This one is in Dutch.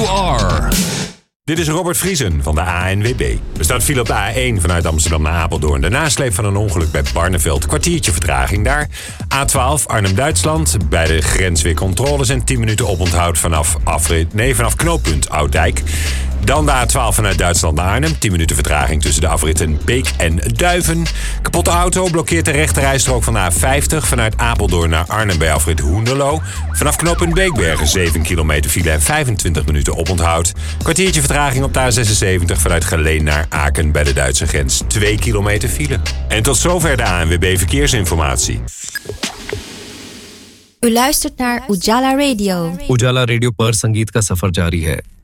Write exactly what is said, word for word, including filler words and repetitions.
you are. Dit is Robert Vriesen van de A N W B. Er staat file op de A één vanuit Amsterdam naar Apeldoorn. De nasleep van een ongeluk bij Barneveld. Kwartiertje vertraging daar. A twaalf Arnhem-Duitsland. Bij de grens weer controles en tien minuten oponthoud vanaf, afrit, nee, vanaf knooppunt Ouddijk. Dan de A twaalf vanuit Duitsland naar Arnhem. tien minuten vertraging tussen de afritten Beek en Duiven. Kapotte auto blokkeert de rechterrijstrook van de A vijftig... vanuit Apeldoorn naar Arnhem bij afrit Hoenderloo. Vanaf knooppunt Beekbergen zeven kilometer file en vijfentwintig minuten oponthoud. Kwartiertje vertraging op de A zesenzeventig vanuit Geleen naar Aken bij de Duitse grens. twee kilometer file. En tot zover de A N W B Verkeersinformatie. U luistert naar Ujala Radio. उजाला रेडियो पर संगीत का सफर जारी है।